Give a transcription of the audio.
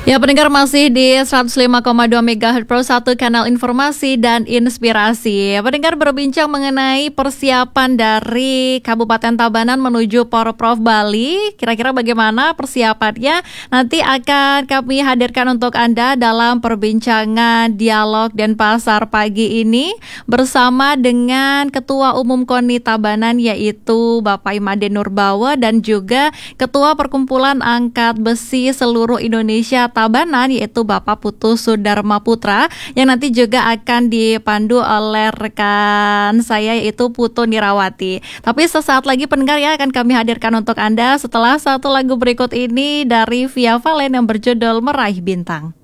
Ya, pendengar masih di 105,2 MHz Pro 1 kanal informasi dan inspirasi. Pendengar berbincang mengenai persiapan dari Kabupaten Tabanan menuju Porprov Bali. Kira-kira bagaimana persiapannya? Nanti akan kami hadirkan untuk Anda dalam perbincangan dialog Denpasar pagi ini bersama dengan Ketua Umum KONI Tabanan yaitu Bapak Imade Nurbawa dan juga Ketua Perkumpulan Angkat Besi Seluruh Indonesia Tabanan yaitu Bapak Putu Sudarma Putra yang nanti juga akan dipandu oleh rekan saya yaitu Putu Nirawati. Tapi sesaat lagi pendengar ya akan kami hadirkan untuk Anda setelah satu lagu berikut ini dari Via Valen yang berjudul Meraih Bintang.